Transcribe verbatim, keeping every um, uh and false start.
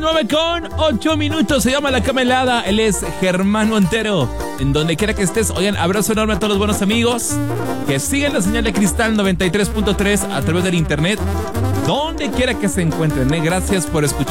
nueve con ocho minutos. Se llama La Cama Helada. Él es Germán Montero. En donde quiera que estés, oigan, abrazo enorme a todos los buenos amigos que siguen la señal de Cristal noventa y tres punto tres a través del internet. Donde quiera que se encuentren, ¿eh? Gracias por escuchar.